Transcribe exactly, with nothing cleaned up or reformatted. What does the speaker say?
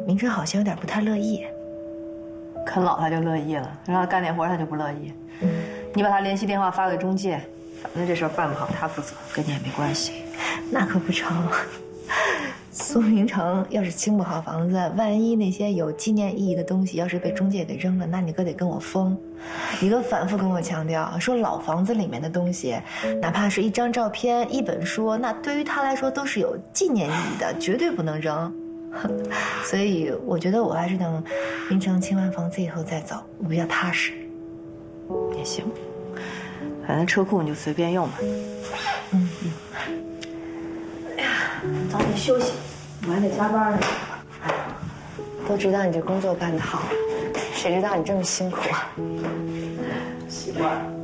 明成好像有点不太乐意。 啃老他就乐意了，让他干点活他就不乐意。你把他联系电话发给中介，反正这事儿办不好他负责，跟你也没关系。 那可不成。苏明成要是清不好房子，万一那些有纪念意义的东西要是被中介给扔了，那你哥得跟我疯。你哥反复跟我强调说，老房子里面的东西，哪怕是一张照片、一本书，那对于他来说都是有纪念意义的，绝对不能扔。所以我觉得我还是等明成清完房子以后再走，我比较踏实。 也行，反正车库你就随便用吧。嗯嗯。哎呀，早点休息，我还得加班呢。 都知道你这工作干得好，谁知道你这么辛苦啊？ 习惯了。